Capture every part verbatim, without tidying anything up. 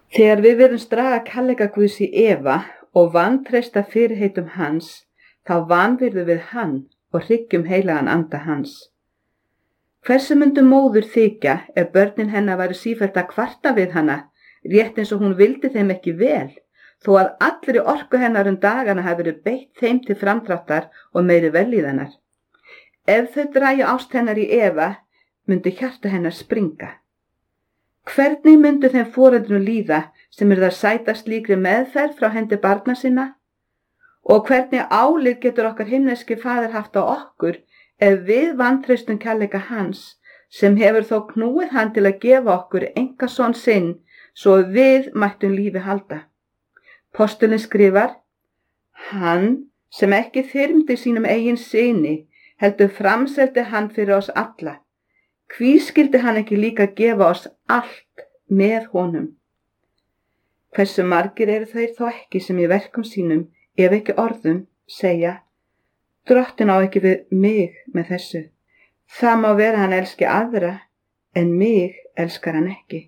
Þegar við virðumst draga kærleika Guðs í efa og vantreysta fyrirheitum hans, þá vanvirðum við hann og hryggjum heilagan anda hans. Hversu myndu móður þykja ef börnin hennar væru sífellt að kvarta við hana, rétt eins og hún vildi þeim ekki vel, þó að allri orku hennar um dagana hafi verið beitt þeim til framdráttar og meiri vellíðanar. Ef þau dræju ást hennar í efa, myndi hjarta hennar springa. Hvernig myndu þeim foreldrum líða sem eru það sæta slíkri meðferð frá hendi barna sinna? Og hvernig álit getur okkar himneski faðir haft á okkur ef við vantreystum kærleika hans, sem hefur þó knúið hann til að gefa okkur einkason sinn svo við mættum lífi halda? Postulinn skrifar: Hann sem ekki þyrmdi sínum eigin syni, heldur framseldi hann fyrir oss alla. Hví skyldi hann ekki líka gefa oss allt með honum? Hversu margir eru þeir þó ekki sem í verkum sínum, ef ekki orðum, segja: Drottinn á ekki við mig með þessu. Það má vera hann elski aðra, en mig elskar hann ekki.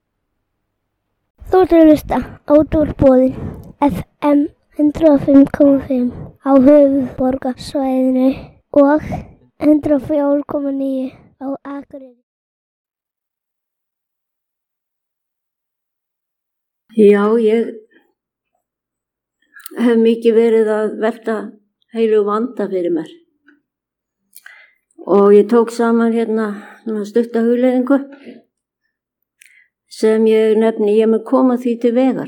Þú ert að hlusta á Útvarpsboðin F M hundrað og fimm komma fimm á höfuðborgarsvæðinu og hundrað og fjögur komma níu á Akureyri. Já, ég hef mikið verið að velta heilugum anda fyrir mér. Og ég tók saman hérna stutta hugleiðingu sem ég nefni, ég mun koma því til vegar.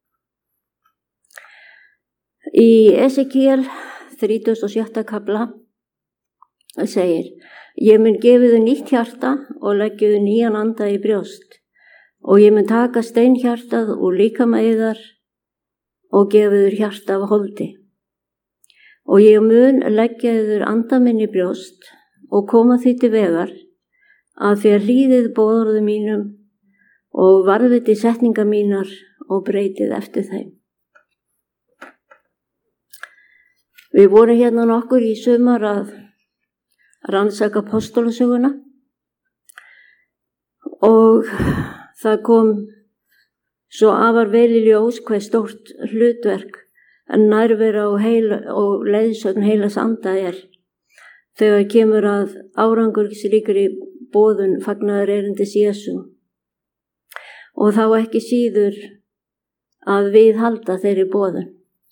Í Esekiel þrítugasta og sjötta kafla segir: Ég mun gefa þér nýtt hjarta og leggja þér nýjan anda í brjóst, og ég mun taka steinhjartað úr líkama yðar og gefa þér hjarta af holdi. Og ég mun leggja þér anda minn í brjóst og koma því til vegar að þér hlýðið boðorðum mínum og varðviti setningar mínar og breytið eftir þeim. Við vorum hérna nokkur í sumar að rannsaka apostolasöguna og það kom svo afar vel í ljós hve stórt hlutverk en nærvera og, heila, og leiðsögn heilags anda er þegar kemur að árangursríkri boðun fagnaðarerindis Jesú, og þá ekki síður að viðhalda þeirri boðun.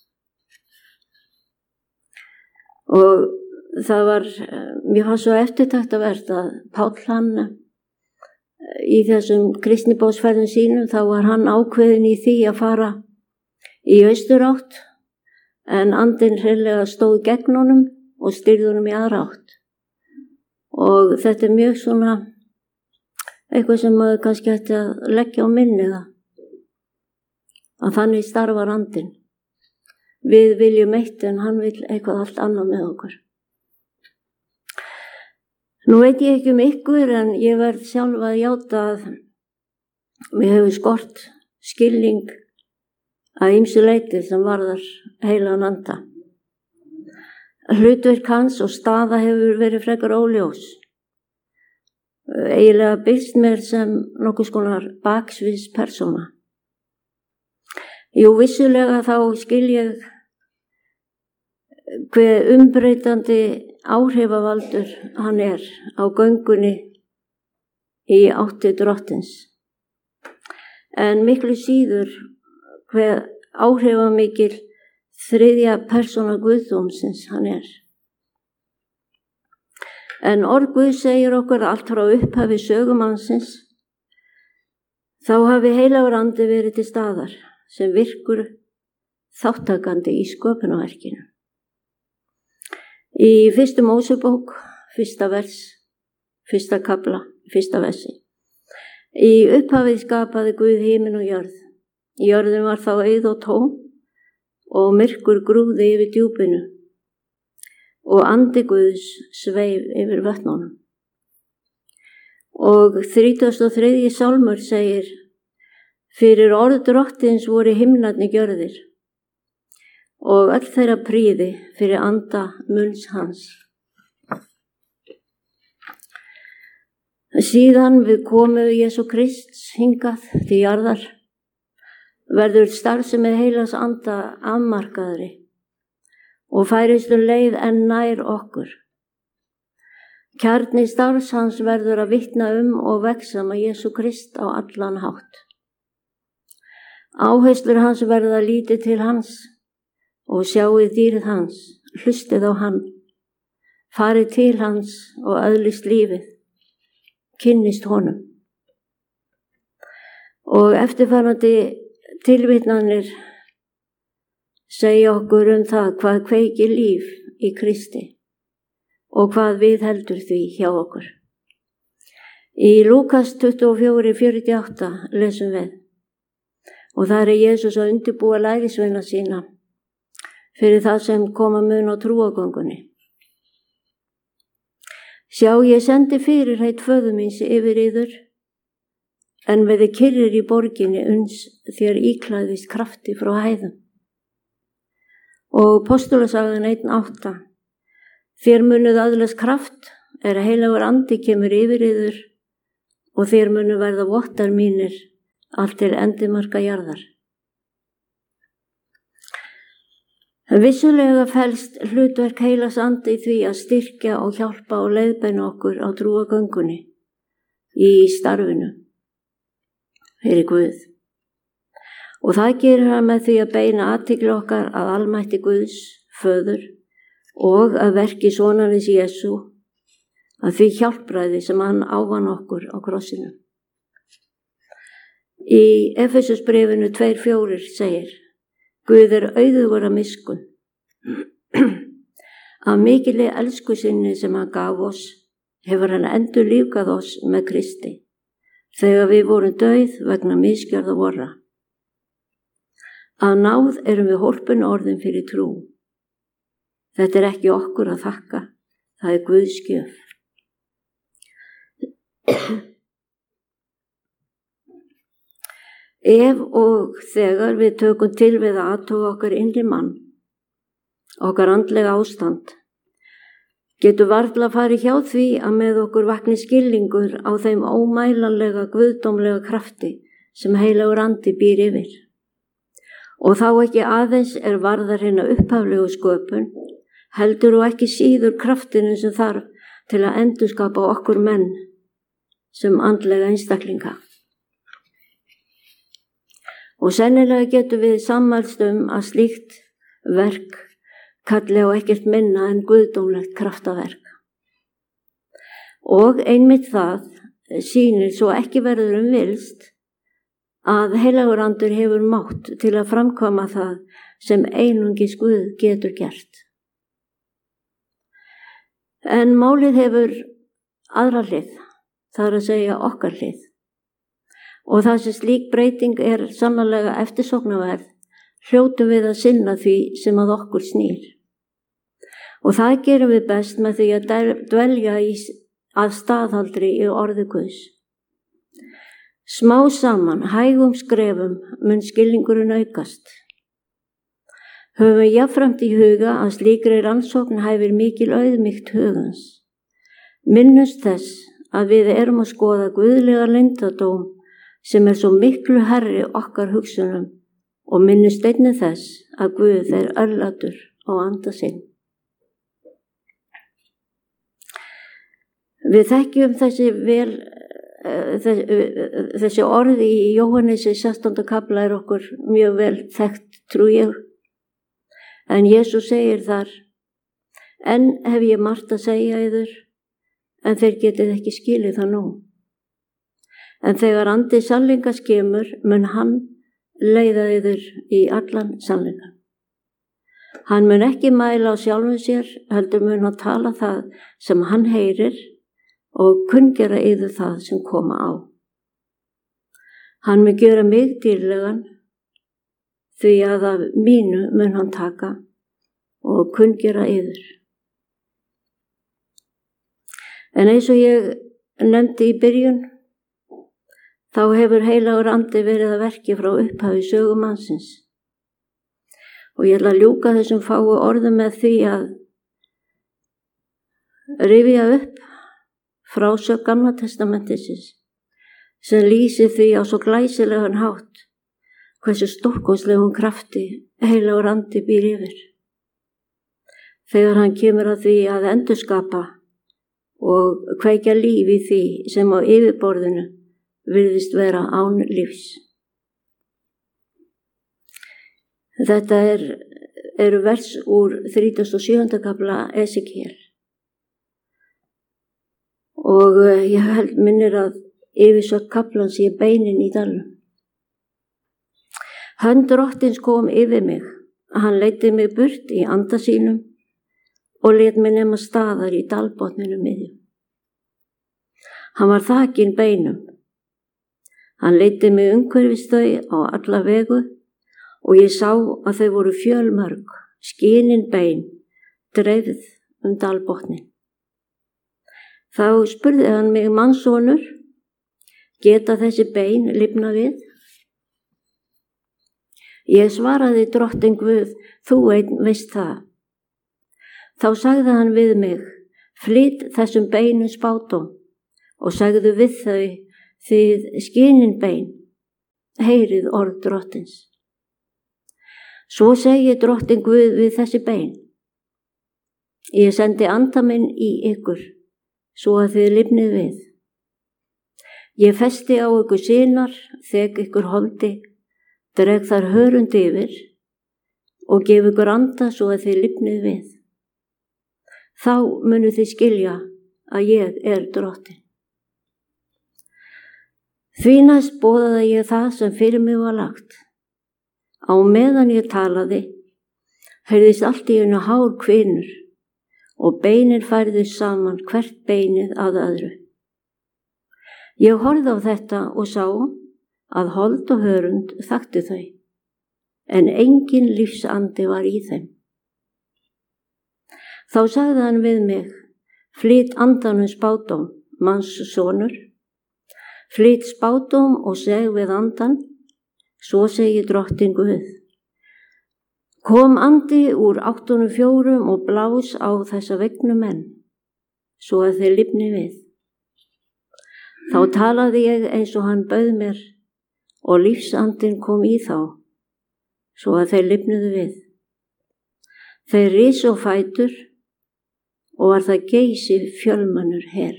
Og það var, mér fannst svo eftirtektarvert að Páll, hann í þessum kristnibóðsferðum sínum, þá var hann ákveðinn í því að fara í austurátt, en andinn hreinlega stóð gegn honum og stýrði honum í aðra átt. Og þetta er mjög svona eitthvað sem maður kannski ætti að leggja á minnið, að þannig starfar andinn. Við viljum eitt en hann vil eitthvað allt annað með okkur. Nú veit ég ekki um ykkur, en ég verð sjálf að játa að mér hefur skort skilning að ýmsu leyti sem varðar heilagan anda. Hlutverk hans og staða hefur verið frekar óljós. Eiginlega birst mér sem nokkurs konar baksviðs persóna. Jú, vissulega þá skil ég hve umbreytandi áhrifavaldur hann er á göngunni í átti drottins. En miklu síður hve áhrifamikil þriðja persóna Guðdómsins hann er. En orð Guð segir okkur allt frá upphafi sögumannsins, þá hafi heilagur andi verið til staðar sem virkur þáttakandi í sköpunarverkinu. Í fyrstu Mósebók, fyrsta vers, fyrsta kafla, fyrsta versi. Í upphafið skapaði Guð himinn og jörð. Jörðin var þá auð og tóm og myrkur grúfði yfir djúpinu og andi Guðs sveif yfir vötnunum. Og þrítugasti og þriðji sálmur segir: Fyrir orð drottins voru himnarnir gjörðir og öll þeirra prýði fyrir anda munns hans. Síðan við komu Jesú Krists hingað til jarðar, verður starfsemi heilags anda afmarkaðri og færist um leið en nær okkur. Kjarni starfs hans verður að vitna um og vexa með Jesú Krist á allan hátt. Áherslur hans verða að líti til hans og sjáið dýrið hans, hlustið á hann, farið til hans og öðlist lífið, kynnist honum. Og eftirfarandi tilvitnanir segja okkur um það hvað kveikir líf í Kristi og hvað við heldur því hjá okkur. Í Lúkas tuttugu og fjögur fjörutíu og átta lesum við, og þar er Jesús að undirbúa lærisveina sína fyrir það sem koma mun á trúagöngunni. Sjá, ég sendi fyrirheit föður míns yfir yður, en verði kyrrir í borginni uns þér íklæðist krafti frá hæðum. Og Postulasagan einn átta, þér munuð öðlast kraft er að heilagur andi kemur yfir yður og þér munuð verða vottar mínir allt til endimarka jarðar. Vissulega felst hlutverk heilags anda í því að styrkja og hjálpa og leiðbeina okkur á trúagöngunni í starfinu fyrir Guð. Og það gerir hann með því að beina athygli okkar að almætti Guðs, föður, og að verki sonarins Jesú, að því hjálpræði sem hann ávann okkur á krossinu. Í Efesusbréfinu tvö fjögur segir, Guð er auðugur af miskunn, af mikilli elsku sinni sem hann gaf oss, hefur hann endurlífgað oss með Kristi, þegar við vorum dauð vegna misgjörða vorra. Að náð erum við hólpin orðin fyrir trú. Þetta er ekki okkur að þakka, það er Guðs gjöf. Ef og þegar við tökum til við að athuga okkar innri mann, okkar andlega ástand, getur varla farið hjá því að með okkur vakni skilningur á þeim ómælanlega guðdómlega krafti sem heilagur andi býr yfir. Og þá ekki aðeins er varðar hérna upphaflegu sköpun, heldur og ekki síður kraftinu sem þarf til að endurskapa okkur menn sem andlega einstaklinga. Og sennilega getur við sammælst um að slíkt verk kalli á ekkert minna en guðdómlegt kraftaverk. Og einmitt það sýnir svo ekki verður um vilst að heilagur andur hefur mátt til að framkvæma það sem einungis Guð getur gert. En málið hefur aðra hlið, það er að segja okkar hlið. Og það sem slík breyting er sannarlega eftirsóknarverð, hljótum við að sinna því sem að okkur snýr. Og það gerum við best með því að dvelja í, að staðaldri í orði Guðs. Smá saman, hægum skrefum, mun skilningurinn aukast. Höfum við jafnframt í huga að slíkri rannsókn hæfir mikil auðmýkt hugans. Minnumst þess að við erum að skoða guðlega leyndardóm sem er svo miklu herri okkar hugsunum og minnumst einnig þess að Guð er örlátur á anda sinn. Við þekkjum þessi, vel, þessi orð í Jóhannesi sextánda kafla er okkur mjög vel þekkt, trú ég. En Jesús segir þar, enn hef ég margt að segja yður, en þeir getið ekki skilið það nú. En þegar andi sannleika kemur, mun hann leiða yður í allan sannleika. Hann mun ekki mæla á sjálfum sér, heldur mun að tala það sem hann heyrir og kunngera yður það sem koma á. Hann mun gera mig dýrlegan, því að af mínu mun hann taka og kunngera yður. En eins og ég nefndi í byrjun, þá hefur heilagur andi verið að verki frá upphafi sögu mannsins. Og ég ætla að ljúka þessum fáu orðum með því að rifja upp frásögn Gamla testamentisins sem lýsir því á svo glæsilegan hátt hversu stórkostlegum krafti heilagur andi býr yfir. Þegar hann kemur að því að endurskapa og kveikja líf í því sem á yfirborðinu virðist vera án lífs. Þetta er, eru vers úr þrítugasta og sjöunda kafla Esekiel. Og ég held minnir að yfirsögn kaflans sé beinin í dalnum. Hönd Drottins kom yfir mig, hann leiddi mig burt í anda sínum og lét mig nema staðar í dalbotninu miðjum. Hann var þakinn beinum. Hann leiddi mig umhverfis þau á alla vegu og ég sá að þau voru fjölmörg, skinin bein, dreifð um dalbotnin. Þá spurði hann mig, mannssonur, geta þessi bein lifna við? Ég svaraði, Drottinn Guð, þú einn veist það. Þá sagði hann við mig, flyt þessum beinum spádóm og sagði við þau, þið skinin bein, heyrið orð Drottins. Svo segi Drottinn Guð við þessi bein, ég sendi anda minn í ykkur, svo að þið lifnið við. Ég festi á ykkur sinar, þek ykkur holdi, dreg þar hörund yfir og gef ykkur anda svo að þið lifnið við. Þá munu þið skilja að ég er Drottinn. Því næst boðaði ég það sem fyrir mig var lagt. Á meðan ég talaði, heyrðist allt í einu hár hvinur og beinin færðust saman hvert beinið að öðru. Ég horfði á þetta og sá að hold og hörund þekktu þau, en engin lífsandi var í þeim. Þá sagði hann við mig, flyt andanum spádóm, mannssonur, flyt spádóm og seg við andan, svo segi Drottinn Guð. Kom andi úr áttunum fjórum og blás á þessa vegnu menn, svo að þeir lifni við. Þá talaði ég eins og hann bauð mér og lífsandinn kom í þá, svo að þeir lifnuðu við. Þeir risu á fætur og var það geysi fjölmennur her.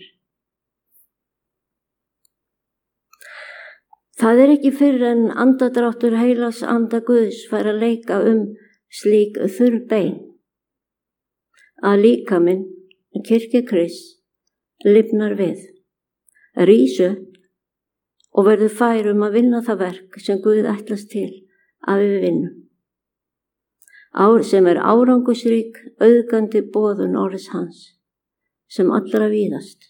Það er ekki fyrr en andadráttur heilags anda Guðs fær að leika um slík þurr bein, að líkaminn, kirkja Krists, lifnar við, rís upp og verður fær um að vinna það verk sem Guð ætlast til að við vinnum. Ár sem er árangusrík, auðgandi boðun orðs hans, sem allra víðast.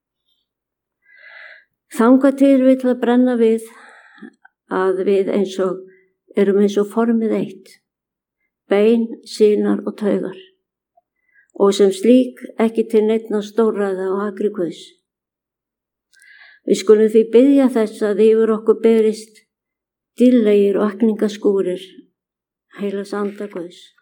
Þangað til vill að brenna við að við eins og erum eins og formið eitt, bein, sinar og taugar, og sem slík ekki til neinna stórræða og akri Guðs. Við skulum því biðja þess að yfir okkur berist dýrlegir og akningaskúrir heilags anda Guðs.